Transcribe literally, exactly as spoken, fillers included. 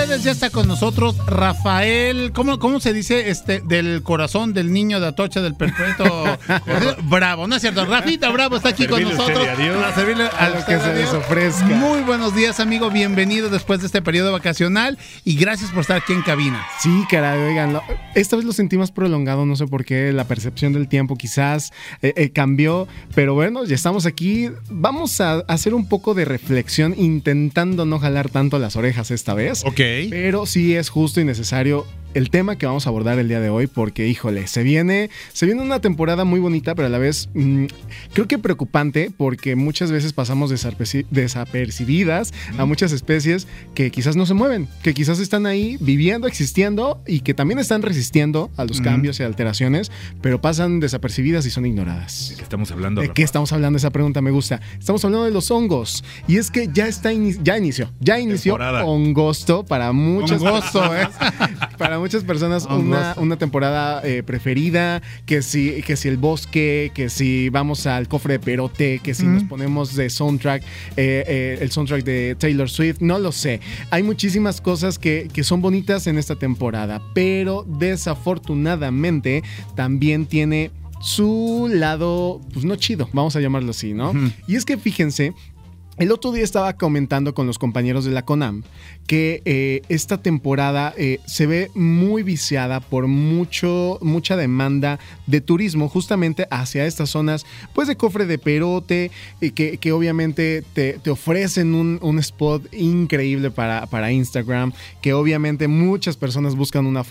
Ya está con nosotros Rafael, ¿cómo, cómo se dice? Este, del corazón del niño de Atocha del perpetuo Bravo, ¿no es cierto? Rafita Bravo está aquí con nosotros para servirle a lo que se les ofrezca. Muy buenos días, amigo, bienvenido después de este periodo vacacional y gracias por estar aquí en cabina. Sí, caray, oigan, lo, esta vez lo sentí más prolongado, no sé por qué, la percepción del tiempo quizás eh, eh, cambió, pero bueno, ya estamos aquí, vamos a hacer un poco de reflexión intentando no jalar tanto las orejas esta vez. Ok. Pero sí es justo y necesario el tema que vamos a abordar el día de hoy porque, híjole, se viene, se viene una temporada muy bonita, pero a la vez mmm, creo que preocupante porque muchas veces pasamos desaperci- desapercibidas a muchas especies que quizás no se mueven, que quizás están ahí viviendo, existiendo y que también están resistiendo a los mm. cambios y alteraciones, pero pasan desapercibidas y son ignoradas. ¿De qué estamos hablando? ¿De qué estamos hablando? Esa pregunta me gusta. Estamos hablando de los hongos y es que ya está in- ya inició, ya inició temporada. Hongosto para muchas Hongosto, ¿eh? para muchas personas una, una temporada eh, preferida, que si, que si el bosque, que si vamos al cofre de perote, que si mm. nos ponemos de soundtrack, eh, eh, el soundtrack de Taylor Swift, no lo sé. Hay muchísimas cosas que, que son bonitas en esta temporada, pero desafortunadamente también tiene su lado, pues no chido, vamos a llamarlo así, ¿no? Mm. Y es que fíjense, el otro día estaba comentando con los compañeros de la CONAM que eh, esta temporada eh, se ve muy viciada por mucho, mucha demanda de turismo justamente hacia estas zonas pues de cofre de perote eh, que, que obviamente te, te ofrecen un, un spot increíble para, para Instagram, que obviamente muchas personas buscan una